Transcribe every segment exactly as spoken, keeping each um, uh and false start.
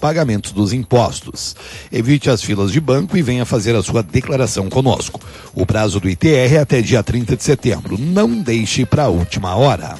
pagamentos dos impostos. Evite as filas de banco e venha fazer a sua declaração conosco. O prazo do I T R é até dia trinta de setembro. Não deixe para a última hora.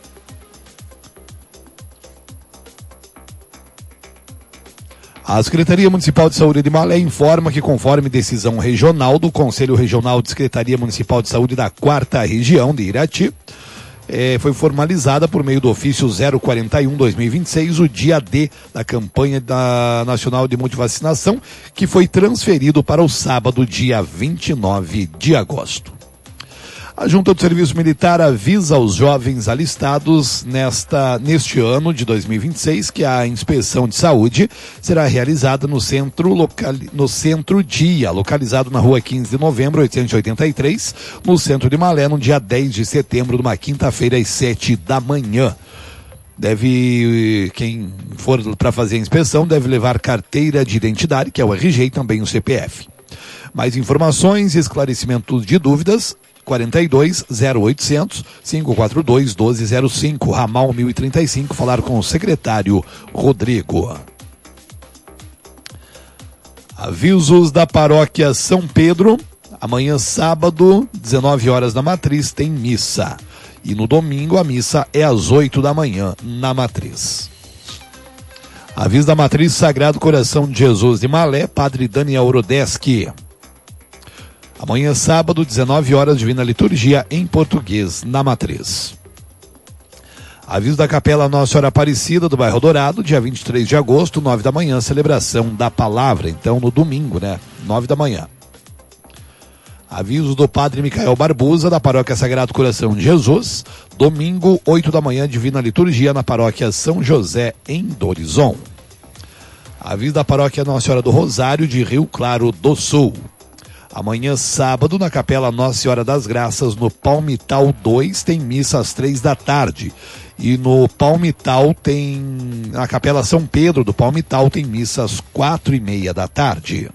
A Secretaria Municipal de Saúde de Malé informa que, conforme decisão regional do Conselho Regional de Secretaria Municipal de Saúde da quarta Região de Irati, eh, foi formalizada por meio do ofício zero quarenta e um barra dois mil e vinte e seis o dia D da campanha da Nacional de Multivacinação, que foi transferido para o sábado, dia vinte e nove de agosto. A Junta do Serviço Militar avisa aos jovens alistados nesta, neste ano de dois mil e vinte e seis que a inspeção de saúde será realizada no centro, local, no centro dia, localizado na rua quinze de novembro, oitocentos e oitenta e três, no centro de Malé, no dia dez de setembro, numa quinta-feira, às sete da manhã. Deve, quem for para fazer a inspeção, deve levar carteira de identidade, que é o R G, e também o C P F. Mais informações e esclarecimentos de dúvidas, quarenta e dois, zero oitocentos, cinco quatro dois, doze zero cinco, ramal mil e trinta e cinco, falar com o secretário Rodrigo. Avisos da paróquia São Pedro, amanhã sábado, dezenove horas na Matriz, tem missa. E no domingo a missa é às oito da manhã na Matriz. Aviso da Matriz Sagrado Coração de Jesus de Malé, Padre Daniel Rodeschi. Amanhã, sábado, dezenove horas, Divina Liturgia em português, na Matriz. Aviso da Capela Nossa Senhora Aparecida, do bairro Dourado, dia vinte e três de agosto, nove da manhã, celebração da palavra. Então, no domingo, né? nove da manhã. Aviso do Padre Micael Barbosa, da Paróquia Sagrado Coração de Jesus, domingo, oito da manhã, Divina Liturgia, na Paróquia São José, em Dorizon. Aviso da Paróquia Nossa Senhora do Rosário, de Rio Claro do Sul. Amanhã, sábado, na Capela Nossa Senhora das Graças, no Palmital dois, tem missa às três da tarde. E no Palmital tem, na Capela São Pedro do Palmital, tem missa às quatro e meia da tarde.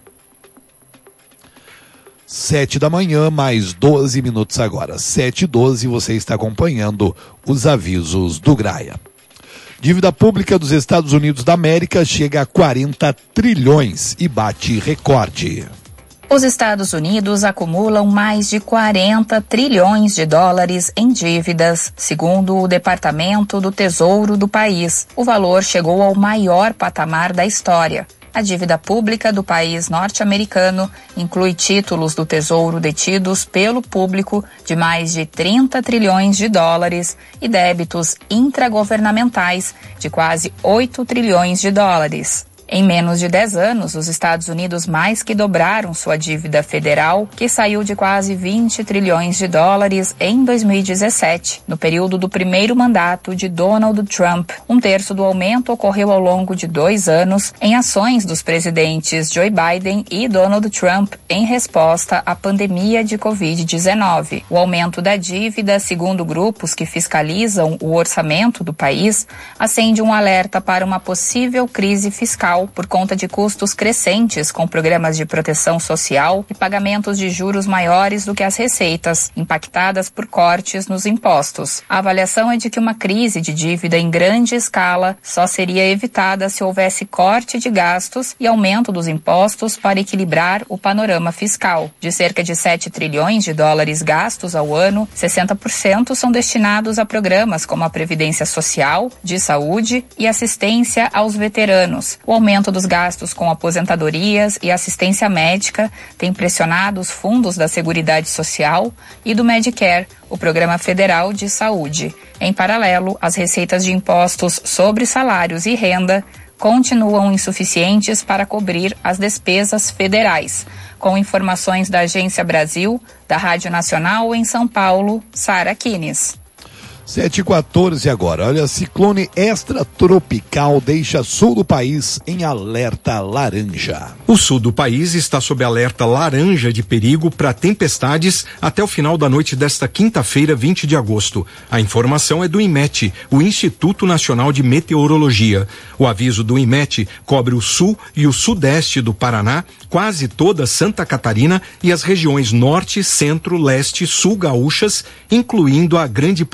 Sete da manhã, mais doze minutos agora. Sete e doze, você está acompanhando os avisos do Graia. Dívida pública dos Estados Unidos da América chega a quarenta trilhões e bate recorde. Os Estados Unidos acumulam mais de quarenta trilhões de dólares em dívidas, segundo o Departamento do Tesouro do país. O valor chegou ao maior patamar da história. A dívida pública do país norte-americano inclui títulos do Tesouro detidos pelo público de mais de trinta trilhões de dólares e débitos intragovernamentais de quase oito trilhões de dólares. Em menos de dez anos, os Estados Unidos mais que dobraram sua dívida federal, que saiu de quase vinte trilhões de dólares em dois mil e dezessete, no período do primeiro mandato de Donald Trump. Um terço do aumento ocorreu ao longo de dois anos em ações dos presidentes Joe Biden e Donald Trump em resposta à pandemia de covid dezenove. O aumento da dívida, segundo grupos que fiscalizam o orçamento do país, acende um alerta para uma possível crise fiscal por conta de custos crescentes com programas de proteção social e pagamentos de juros maiores do que as receitas, impactadas por cortes nos impostos. A avaliação é de que uma crise de dívida em grande escala só seria evitada se houvesse corte de gastos e aumento dos impostos para equilibrar o panorama fiscal. De cerca de sete trilhões de dólares gastos ao ano, sessenta por cento são destinados a programas como a Previdência Social, de saúde e assistência aos veteranos. O aumento dos gastos com aposentadorias e assistência médica tem pressionado os fundos da Seguridade Social e do Medicare, o Programa Federal de Saúde. Em paralelo, as receitas de impostos sobre salários e renda continuam insuficientes para cobrir as despesas federais. Com informações da Agência Brasil, da Rádio Nacional em São Paulo, Sara Kines. sete e quatorze agora. Olha, ciclone extratropical deixa sul do país em alerta laranja. O sul do país está sob alerta laranja de perigo para tempestades até o final da noite desta quinta-feira, vinte de agosto. A informação é do INMET, o Instituto Nacional de Meteorologia. O aviso do INMET cobre o sul e o sudeste do Paraná, quase toda Santa Catarina e as regiões norte, centro, leste, sul gaúchas, incluindo a Grande Porto Alegre.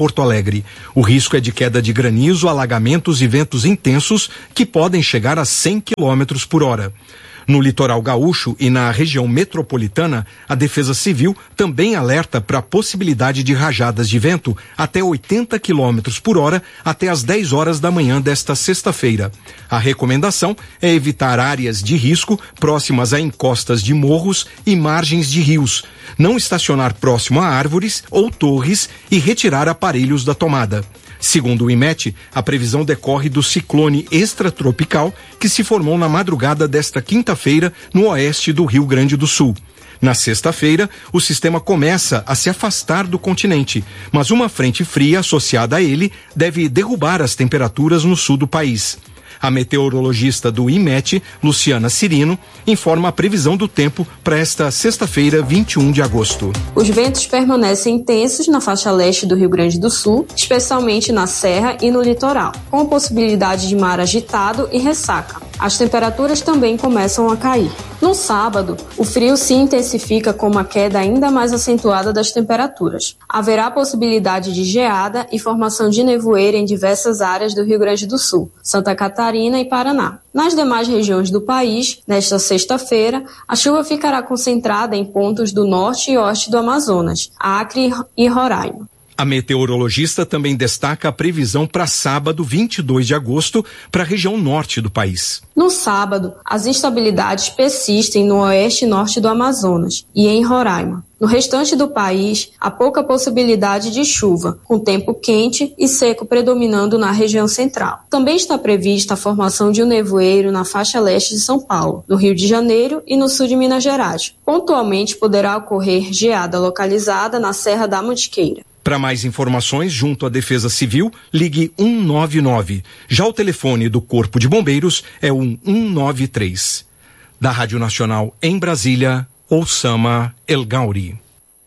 Alegre. O risco é de queda de granizo, alagamentos e ventos intensos que podem chegar a cem quilômetros por hora. No litoral gaúcho e na região metropolitana, a Defesa Civil também alerta para a possibilidade de rajadas de vento até oitenta quilômetros por hora até às dez horas da manhã desta sexta-feira. A recomendação é evitar áreas de risco próximas a encostas de morros e margens de rios, não estacionar próximo a árvores ou torres e retirar aparelhos da tomada. Segundo o IMET, a previsão decorre do ciclone extratropical que se formou na madrugada desta quinta-feira no oeste do Rio Grande do Sul. Na sexta-feira, o sistema começa a se afastar do continente, mas uma frente fria associada a ele deve derrubar as temperaturas no sul do país. A meteorologista do IMET, Luciana Cirino, informa a previsão do tempo para esta sexta-feira, vinte e um de agosto. Os ventos permanecem intensos na faixa leste do Rio Grande do Sul, especialmente na Serra e no litoral, com possibilidade de mar agitado e ressaca. As temperaturas também começam a cair. No sábado, o frio se intensifica com uma queda ainda mais acentuada das temperaturas. Haverá possibilidade de geada e formação de nevoeiro em diversas áreas do Rio Grande do Sul, Santa Catarina e Paraná. Nas demais regiões do país, nesta sexta-feira, a chuva ficará concentrada em pontos do norte e oeste do Amazonas, Acre e Roraima. A meteorologista também destaca a previsão para sábado, vinte e dois de agosto, para a região norte do país. No sábado, as instabilidades persistem no oeste e norte do Amazonas e em Roraima. No restante do país, há pouca possibilidade de chuva, com tempo quente e seco predominando na região central. Também está prevista a formação de um nevoeiro na faixa leste de São Paulo, no Rio de Janeiro e no sul de Minas Gerais. Pontualmente poderá ocorrer geada localizada na Serra da Mantiqueira. Para mais informações, junto à Defesa Civil, ligue um nove nove. Já o telefone do Corpo de Bombeiros é o um nove três. Da Rádio Nacional em Brasília, Oussama El Gauri.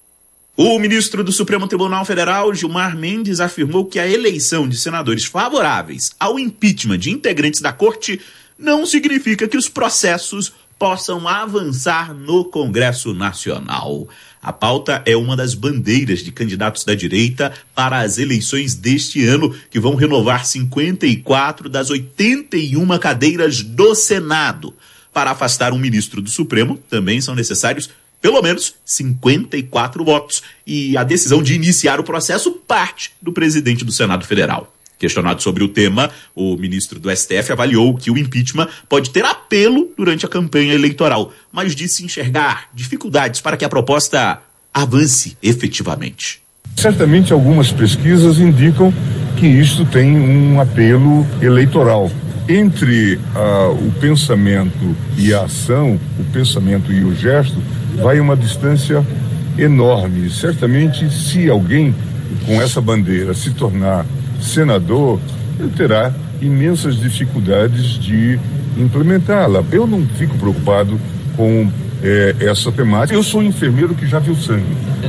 O ministro do Supremo Tribunal Federal, Gilmar Mendes, afirmou que a eleição de senadores favoráveis ao impeachment de integrantes da Corte não significa que os processos possam avançar no Congresso Nacional. A pauta é uma das bandeiras de candidatos da direita para as eleições deste ano, que vão renovar cinquenta e quatro das oitenta e uma cadeiras do Senado. Para afastar um ministro do Supremo, também são necessários pelo menos cinquenta e quatro votos. E a decisão de iniciar o processo parte do presidente do Senado Federal. Questionado sobre o tema, o ministro do S T F avaliou que o impeachment pode ter apelo durante a campanha eleitoral, mas disse enxergar dificuldades para que a proposta avance efetivamente. Certamente algumas pesquisas indicam que isto tem um apelo eleitoral. Entre ah, o pensamento e a ação, o pensamento e o gesto, vai uma distância enorme. Certamente, se alguém com essa bandeira se tornar senador, ele terá imensas dificuldades de implementá-la. Eu não fico preocupado com é, essa temática. Eu sou um enfermeiro que já viu sangue.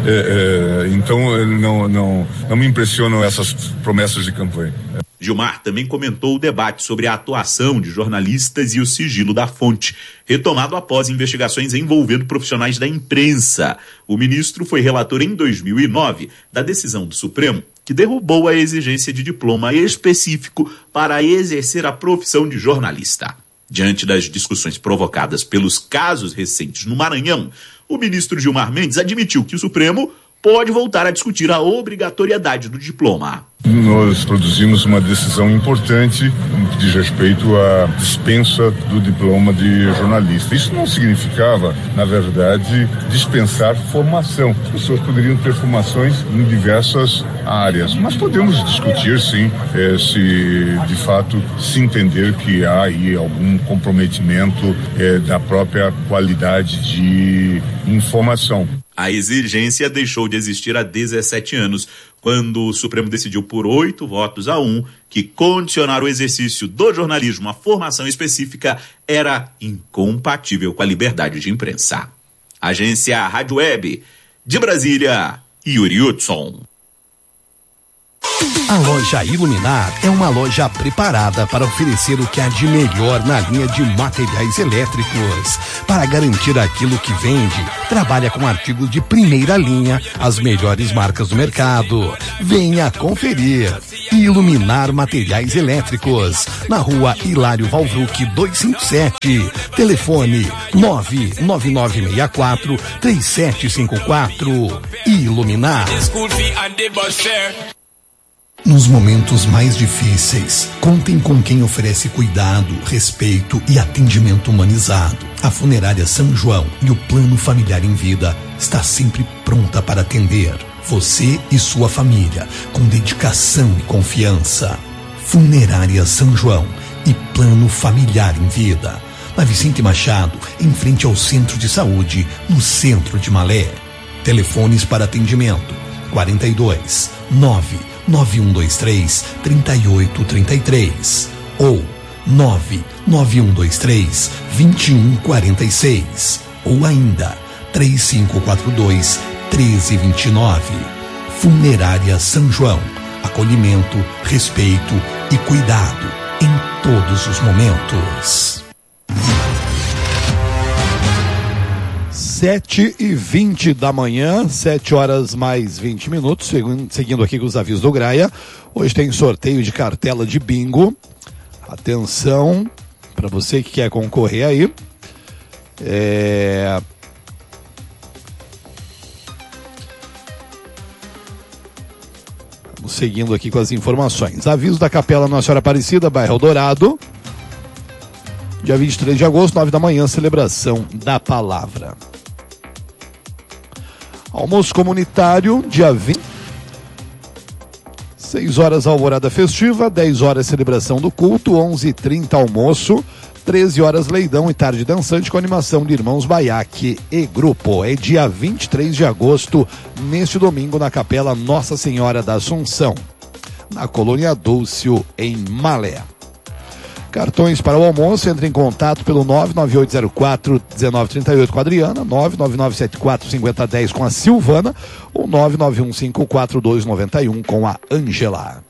É, é, então não, não, não me impressionam essas promessas de campanha. Gilmar também comentou o debate sobre a atuação de jornalistas e o sigilo da fonte, retomado após investigações envolvendo profissionais da imprensa. O ministro foi relator em dois mil e nove da decisão do Supremo que derrubou a exigência de diploma específico para exercer a profissão de jornalista. Diante das discussões provocadas pelos casos recentes no Maranhão, o ministro Gilmar Mendes admitiu que o Supremo pode voltar a discutir a obrigatoriedade do diploma. Nós produzimos uma decisão importante no que diz respeito à dispensa do diploma de jornalista. Isso não significava, na verdade, dispensar formação. As pessoas poderiam ter formações em diversas áreas, mas podemos discutir, sim, eh, se de fato se entender que há aí algum comprometimento eh, da própria qualidade de informação. A exigência deixou de existir há dezessete anos, quando o Supremo decidiu por oito votos a um que condicionar o exercício do jornalismo à formação específica era incompatível com a liberdade de imprensa. Agência Rádio Web, de Brasília, Yuri Hudson. A loja Iluminar é uma loja preparada para oferecer o que há de melhor na linha de materiais elétricos. Para garantir aquilo que vende, trabalha com artigos de primeira linha, as melhores marcas do mercado. Venha conferir. Iluminar Materiais Elétricos, na rua Hilário Valvruc duzentos e cinquenta e sete. Telefone nove nove nove seis quatro três sete cinco quatro. Iluminar. Nos momentos mais difíceis, contem com quem oferece cuidado, respeito e atendimento humanizado. A Funerária São João e o Plano Familiar em Vida está sempre pronta para atender você e sua família, com dedicação e confiança. Funerária São João e Plano Familiar em Vida. Na Vicente Machado, em frente ao Centro de Saúde, no centro de Malé. Telefones para atendimento: quarenta e dois, nove nove um dois três, três oito três três ou nove nove um dois três, dois um quatro seis ou ainda três cinco quatro dois, um três dois nove. Funerária São João. Acolhimento, respeito e cuidado em todos os momentos. Sete e vinte da manhã, sete horas mais vinte minutos, seguindo, seguindo aqui com os avisos do Graia. Hoje tem sorteio de cartela de bingo. Atenção para você que quer concorrer aí. É... Vamos seguindo aqui com as informações. Aviso da Capela Nossa Senhora Aparecida, bairro Eldorado. Dia vinte e três de agosto, nove da manhã, celebração da palavra. Almoço comunitário, dia vinte. seis horas alvorada festiva, dez horas celebração do culto, onze e trinta almoço, treze horas leidão e tarde dançante com animação de Irmãos Baiaque e grupo. É dia vinte e três de agosto, neste domingo, na Capela Nossa Senhora da Assunção, na Colônia Dúlcio, em Malé. Cartões para o almoço, entre em contato pelo nove nove oito zero quatro um nove três oito com a Adriana, nove nove nove sete quatro cinco zero um zero com a Silvana ou nove nove um cinco quatro dois nove um com a Ângela.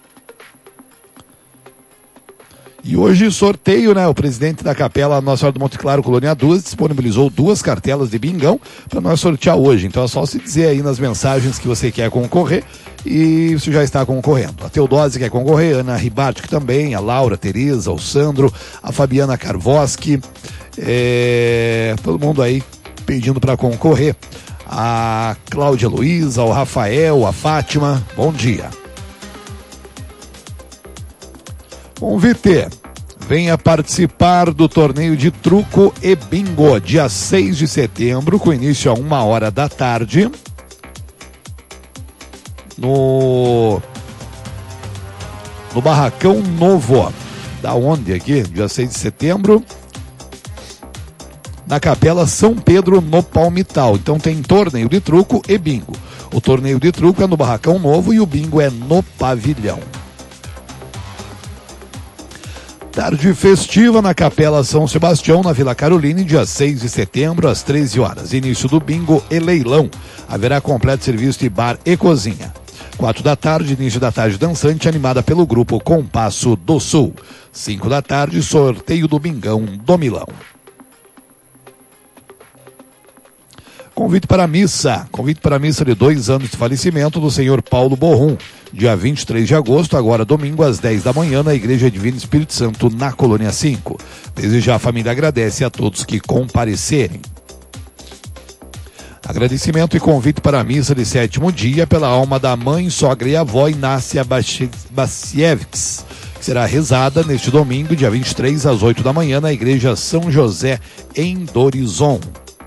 E hoje sorteio, né? O presidente da Capela Nossa Senhora do Monte Claro, Colônia Duas, disponibilizou duas cartelas de bingão para nós sortear hoje. Então é só se dizer aí nas mensagens que você quer concorrer e você já está concorrendo. A Teodose quer concorrer, a Ana Ribartic também, a Laura, a Tereza, o Sandro, a Fabiana Carvoski, é... todo mundo aí pedindo para concorrer. A Cláudia Luiza, o Rafael, a Fátima, bom dia. Convite, venha participar do torneio de truco e bingo, dia seis de setembro, com início a uma hora da tarde, no, no Barracão Novo. Da onde aqui? Dia seis de setembro, na Capela São Pedro, no Palmital. Então tem torneio de truco e bingo. O torneio de truco é no Barracão Novo e o bingo é no Pavilhão. Tarde festiva na Capela São Sebastião, na Vila Caroline, dia seis de setembro, às treze horas. Início do bingo e leilão. Haverá completo serviço de bar e cozinha. Quatro da tarde, início da tarde dançante, animada pelo grupo Compasso do Sul. Cinco da tarde, sorteio do bingão do Milão. Convite para a missa. Convite para a missa de dois anos de falecimento do senhor Paulo Borrum. Dia vinte e três de agosto, agora domingo, às dez da manhã, na Igreja Divino Espírito Santo, na Colônia cinco. Desde já a família agradece a todos que comparecerem. Agradecimento e convite para a missa de sétimo dia pela alma da mãe, sogra e avó Inácia Basiewicz, que será rezada neste domingo, dia vinte e três, às oito da manhã, na Igreja São José, em Dorizon.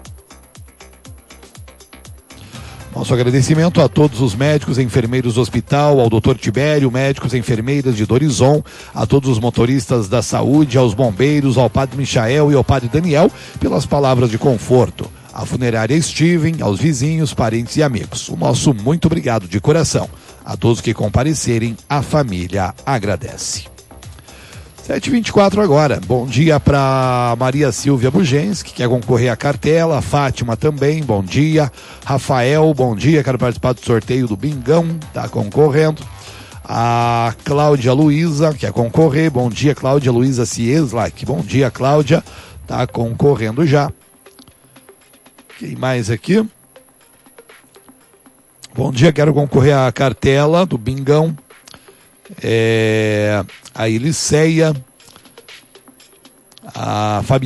Nosso agradecimento a todos os médicos e enfermeiros do hospital, ao doutor Tibério, médicos e enfermeiras de Dorizon, a todos os motoristas da saúde, aos bombeiros, ao padre Michael e ao padre Daniel, pelas palavras de conforto. A funerária Steven, aos vizinhos, parentes e amigos. O nosso muito obrigado de coração. A todos que comparecerem, a família agradece. sete e vinte e quatro agora. Bom dia para Maria Silvia Bugens, que quer concorrer à cartela. A Fátima também, bom dia. Rafael, bom dia, quero participar do sorteio do bingão, tá concorrendo. A Cláudia Luiza quer concorrer. Bom dia, Cláudia Luiza Cieslak. Bom dia, Cláudia. Tá concorrendo já. Quem mais aqui? Bom dia, quero concorrer à cartela do Bingão. É, a Eliceia. A Fabiana.